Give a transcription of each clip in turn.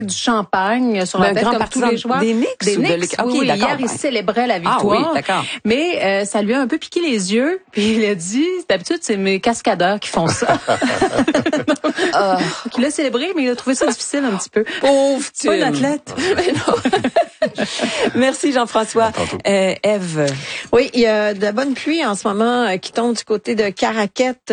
du champagne sur la tête comme tous les joueurs. Des Knicks? Oui, hier, il célébrait la victoire. Ah oui, d'accord. Mais ça lui a un peu piqué les yeux. Puis il a dit, d'habitude, c'est mes cascadeurs qui font ça. Donc, il a célébré, mais il a trouvé ça difficile un petit peu. Pauvre Tim. Pas l'athlète. Merci Jean-François. Ève. Oui, il y a de la bonne pluie en ce moment qui tombe du côté de Caraquette,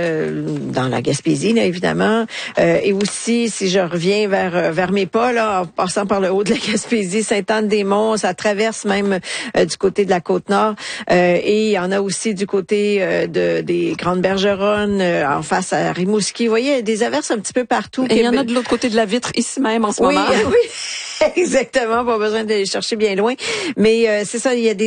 dans la Gaspésie, là, évidemment. Et aussi, si je reviens vers mes pas, là, en passant par le haut de la Gaspésie, Sainte-Anne-des-Monts, ça traverse même du côté de la Côte-Nord. Et il y en a aussi du côté des Grandes Bergeronnes, en face à Rimouski. Vous voyez, des averses un petit peu partout. Et il y en a de l'autre côté de la vitre, ici même, en ce moment. Oui, exactement. Pas besoin d'aller chercher bien loin. Mais c'est ça, il y a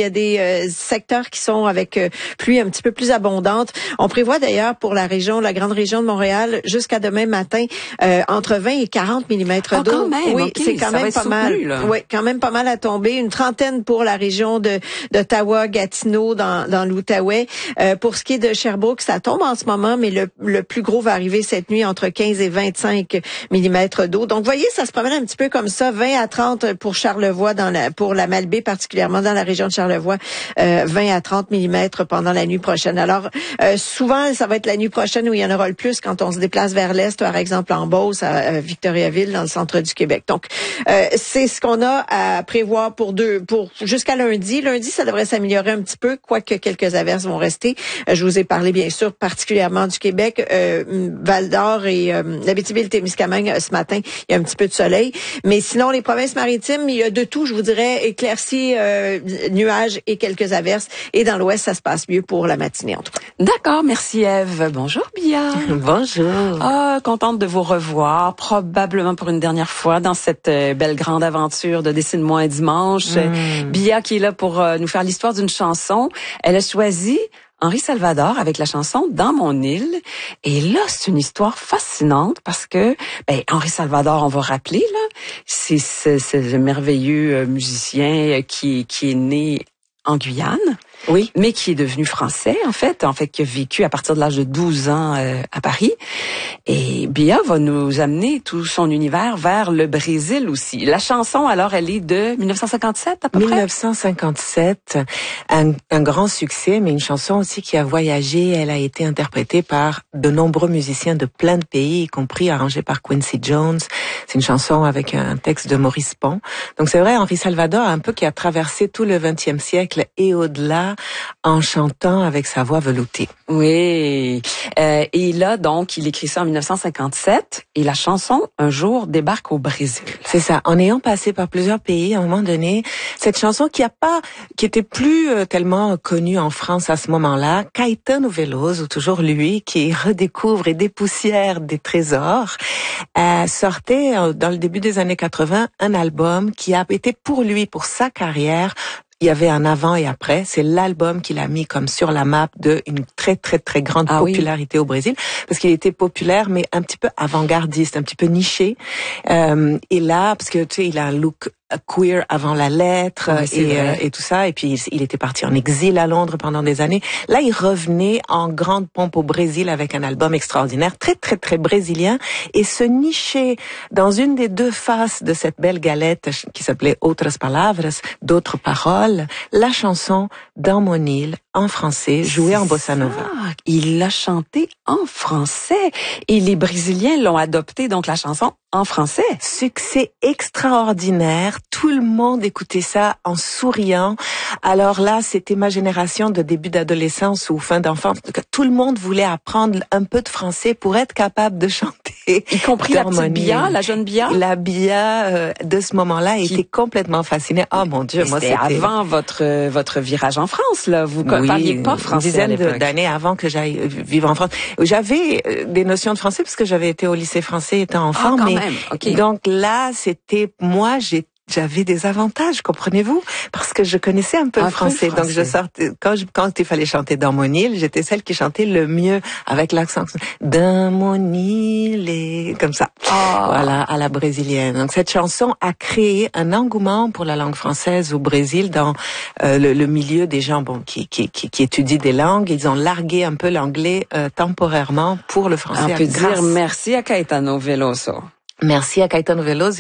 des secteurs qui sont avec pluie un petit peu plus abondante. On prévoit d'ailleurs pour la grande région de Montréal, jusqu'à demain matin, entre 20 et 40 mm d'eau. Quand même, oui, okay, c'est quand même pas mal. Oui, quand même pas mal à tomber. Une trentaine pour la région d'Ottawa, Gatineau, dans l'Outaouais. Pour ce qui est de Sherbrooke, ça tombe en ce moment, mais le plus gros va arriver cette nuit entre 15 et 25 mm d'eau. Donc, vous voyez, ça se promène un petit peu comme ça, 20 à 30 pour Charlevoix, pour la Malbaie, particulièrement dans la région de Charlevoix, 20 à 30 mm pendant la nuit prochaine. Alors, souvent, ça va être la nuit prochaine où il y en aura le plus quand on se déplace vers l'est, par exemple en Beauce, à Victoriaville, dans le centre du Québec. Donc, c'est ce qu'on a à prévoir pour jusqu'à lundi. Lundi, ça devrait s'améliorer un petit peu, quoique quelques averses vont rester. Je vous ai parlé, bien sûr, particulièrement du Québec, Val-d'Or et l'Abitibi-Témiscamingue ce matin. Il y a un petit peu de soleil. Mais sinon, les provinces maritimes, il y a de tout, je vous dirais, éclaircies, nuages et quelques averses. Et dans l'ouest, ça se passe mieux pour la matinée, en tout cas. D'accord, merci Ève. Bonjour Bia. Bonjour. Contente de vous revoir, probablement pour une dernière fois dans cette belle grande aventure de Dessine-moi un dimanche. Bia qui est là pour nous faire l'histoire d'une chanson. Elle a choisi Henri Salvador avec la chanson Dans mon île. Et là, c'est une histoire fascinante parce que Henri Salvador, on va rappeler là, c'est ce merveilleux musicien qui est né en Guyane. Oui, mais qui est devenu français en fait qui a vécu à partir de l'âge de 12 ans à Paris. Et Bia va nous amener tout son univers vers le Brésil aussi. La chanson alors, elle est de 1957 à peu près. 1957, un grand succès, mais une chanson aussi qui a voyagé. Elle a été interprétée par de nombreux musiciens de plein de pays, y compris arrangée par Quincy Jones. C'est une chanson avec un texte de Maurice Pont. Donc c'est vrai, Henri Salvador un peu qui a traversé tout le XXe siècle et au-delà en chantant avec sa voix veloutée. Oui. Et là, donc, il écrit ça en 1957 et la chanson, un jour, débarque au Brésil. C'est ça. En ayant passé par plusieurs pays, à un moment donné, cette chanson qui était plus tellement connue en France à ce moment-là, Caetano Veloso, toujours lui, qui redécouvre et dépoussière des trésors, sortait dans le début des années 80 un album qui a été pour lui, pour sa carrière, il y avait un avant et après. C'est l'album qu'il a mis comme sur la map de une très très très grande popularité au Brésil, parce qu'il était populaire mais un petit peu avant-gardiste, un petit peu niché. Et là, parce que tu sais, il a un look queer avant la lettre et tout ça. Et puis il était parti en exil à Londres pendant des années. Là, il revenait en grande pompe au Brésil avec un album extraordinaire, très très très brésilien, et se nichait dans une des deux faces de cette belle galette qui s'appelait Outras Palavras, d'autres paroles, la chanson Dans mon île en français, jouée en bossa nova. Il l'a chanté en français et les Brésiliens l'ont adopté, donc la chanson en français. Succès extraordinaire. Tout le monde écoutait ça en souriant. Alors là, c'était ma génération de début d'adolescence ou fin d'enfance. Tout le monde voulait apprendre un peu de français pour être capable de chanter. Y compris la petite Bia, la jeune Bia. La Bia de ce moment-là était complètement fascinée. Oh mon Dieu, moi c'était avant votre virage en France là. Vous parliez pas français. Une dizaine d'années avant que j'aille vivre en France. J'avais des notions de français parce que j'avais été au lycée français étant enfant, mais donc là, c'était moi, j'avais des avantages, comprenez-vous? Parce que je connaissais un peu le français. Donc je sortais, quand il fallait chanter Dans mon île, j'étais celle qui chantait le mieux avec l'accent. Dans mon île, et comme ça. Voilà, à la brésilienne. Donc cette chanson a créé un engouement pour la langue française au Brésil dans le milieu des gens qui étudient des langues. Ils ont largué un peu l'anglais temporairement pour le français. On peut dire merci à Caetano Veloso. Merci à Caetano Veloso.